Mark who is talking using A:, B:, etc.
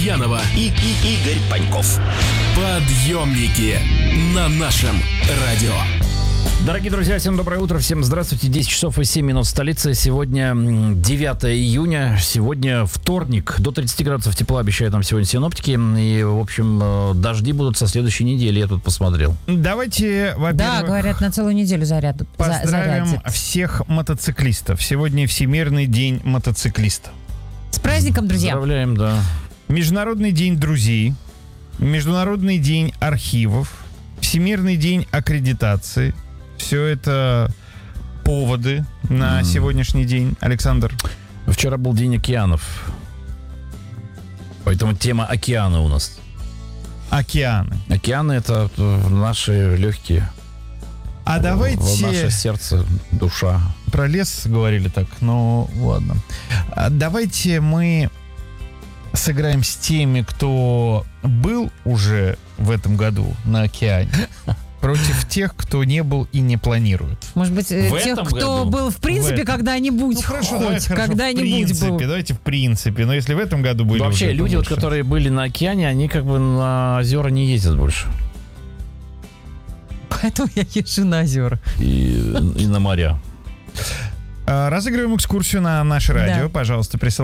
A: Янова
B: и Игорь Паньков.
A: Подъемники на нашем радио.
C: Дорогие друзья, всем доброе утро, всем здравствуйте. 10 часов и 7 минут в столице. Сегодня 9 июня, сегодня вторник. До 30 градусов тепла обещают нам сегодня синоптики. И, в общем, дожди будут со следующей недели, я тут посмотрел.
D: Давайте, во-первых...
E: Да, говорят, на целую неделю зарядят.
D: Поздравим всех мотоциклистов. Сегодня Всемирный день мотоциклиста.
E: С праздником, друзья.
C: Поздравляем, да.
D: Международный день друзей. Международный день архивов. Всемирный день аккредитации. Все это поводы на сегодняшний день. Александр.
C: Вчера был день океанов. Поэтому тема океана у нас.
D: Океаны.
C: Океаны — это наши легкие.
D: А давайте...
C: Наше сердце, душа.
D: Про лес говорили так, ну ладно. Давайте мы сыграем с теми, кто был уже в этом году на океане, против тех, кто не был и не планирует.
E: Может быть, тех, кто был в принципе когда-нибудь,
D: ну, хорошо,
E: хоть когда-нибудь
D: в принципе,
E: был.
D: Давайте в принципе. Но если в этом году были...
C: Вообще,
D: уже,
C: люди, вот, которые были на океане, они как бы на озера не ездят больше.
E: Поэтому я езжу на озера.
C: И на моря.
D: Разыгрываем экскурсию на наше радио.
E: Да.
D: Пожалуйста, присылайте.